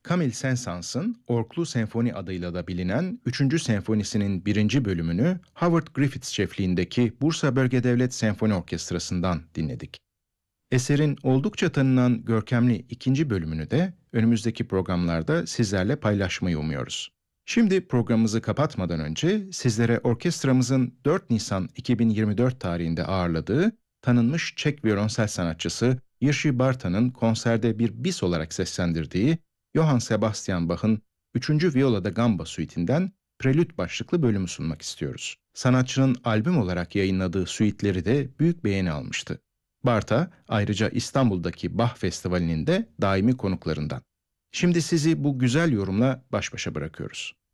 Camille Saint-Saëns'ın Orklu Senfoni adıyla da bilinen 3. Senfonisi'nin 1. bölümünü Howard Griffiths şefliğindeki Bursa Bölge Devlet Senfoni Orkestrası'ndan dinledik. Eserin oldukça tanınan görkemli 2. bölümünü de önümüzdeki programlarda sizlerle paylaşmayı umuyoruz. Şimdi programımızı kapatmadan önce sizlere orkestramızın 4 Nisan 2024 tarihinde ağırladığı tanınmış Çek viyolonsel sanatçısı Jiří Bárta'nın konserde bir bis olarak seslendirdiği Johann Sebastian Bach'ın 3. Viola da Gamba suitinden Prelüt başlıklı bölümü sunmak istiyoruz. Sanatçının albüm olarak yayınladığı suitleri de büyük beğeni almıştı. Barta ayrıca İstanbul'daki Bach Festivali'nin de daimi konuklarından. Şimdi sizi bu güzel yorumla baş başa bırakıyoruz.